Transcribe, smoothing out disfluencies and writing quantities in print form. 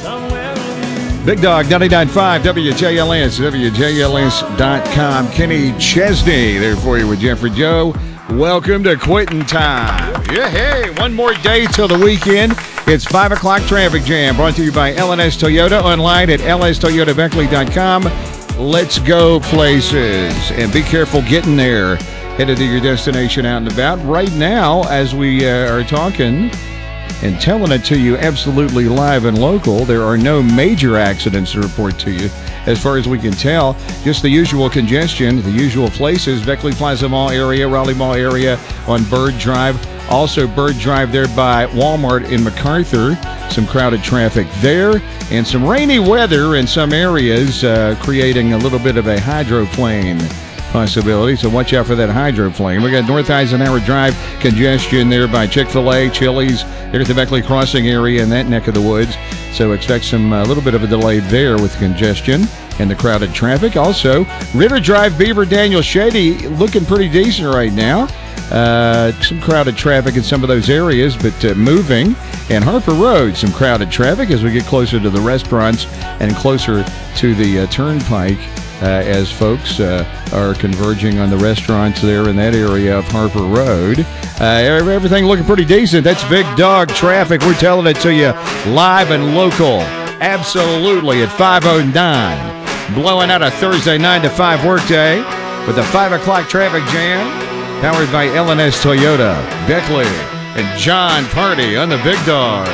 Big Dog 99.5 WJLS, WJLS.com. Kenny Chesney there for you with Jeffrey Joe. Welcome to Quitting Time. Yeah, hey, one more day till the weekend. It's 5 o'clock traffic jam brought to you by LNS Toyota, online at lstoyotabeckley.com. Let's go places and be careful getting there. Headed to your destination out and about. Right now, as we are talking and telling it to you absolutely live and local, there are no major accidents to report to you as far as we can tell. Just the usual congestion, the usual places. Beckley Plaza Mall area, Raleigh Mall area on Bird Drive. Also Bird Drive there by Walmart in MacArthur. Some crowded traffic there. And some rainy weather in some areas, creating a little bit of a hydroplane possibility, so watch out for that hydroplane. We got North Eisenhower Drive congestion there by Chick-fil-A, Chili's, there at the Beckley Crossing area in that neck of the woods. So expect some a little bit of a delay there with congestion and the crowded traffic. Also, Ritter Drive, Beaver Daniel Shady looking pretty decent right now. Some crowded traffic in some of those areas, but moving. And Harper Road, some crowded traffic as we get closer to the restaurants and closer to the turnpike. As folks are converging on the restaurants there in that area of Harper Road. Everything looking pretty decent. That's Big Dog Traffic. We're telling it to you live and local. Absolutely at 5:09. Blowing out a Thursday 9 to 5 workday with a 5 o'clock traffic jam. Powered by LNS Toyota, Beckley, and John Party on the Big Dog.